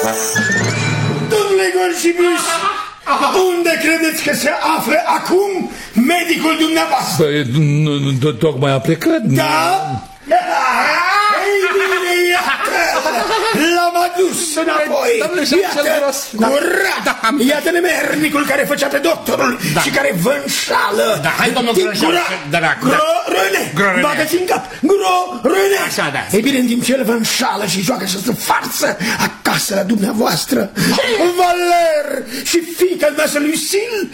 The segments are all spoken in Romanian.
Domnule Gorjibiș, unde credeți că se află acum medicul dumneavoastră? Păi, tocmai a plecat. Da? Ei bine, iată! L-am adus înapoi! Iată nemernicul care făcea pe doctorul și care vă înșală! Da, hai, domnul Gro-Râne! Bagă-ți în cap! Gro-Râne! Așa, da. Ei bine, în timp ce el vă înșală și joacă această farsă acasă la dumneavoastră, Valer și fiica mea Lucille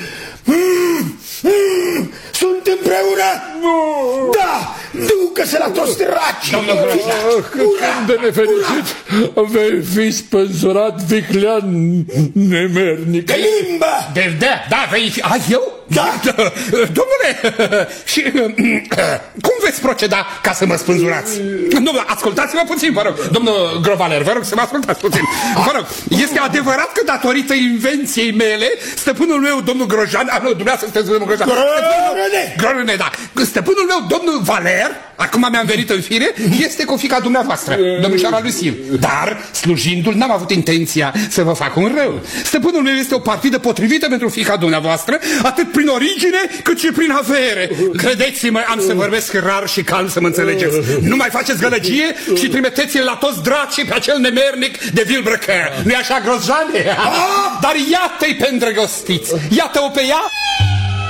sunt împreună? Da! Ducă-se la toți draci! Când de nefericit vei fi spânzurat, viclean nemernic. De limbă! Da, vei fi... Eu? Da! Domnule, și cum veți proceda ca să mă spânzurați? Domnule, ascultați-mă puțin, vă rog. Domnul Grovaler, vă rog să mă ascultați puțin. Vă rog, este adevărat că datorită invenției mele, stăpânul meu, domnul Grojan, nu, dumneavoastră sunteți domnul Grojan. Grorâne, da. Stăpânul meu, domnul Valer, acum mi-am venit în fire, este cu fiica dumneavoastră, domnișoara Lucille. Dar, slujindu-l, n-am avut intenția să vă fac un rău. Stăpânul meu este o partidă potrivită pentru fiica dumneavoastră, atât prin origine, cât și prin avere. Credeți-mă, am să vorbesc rar și calm să mă înțelegeți. Nu mai faceți gălăgie și trimiteți-l la toți dracii pe acel nemernic de Vilebrequin. Nu-i așa, Grosjean? Dar iată-i pe îndrăgostiți. Iată-o pe ea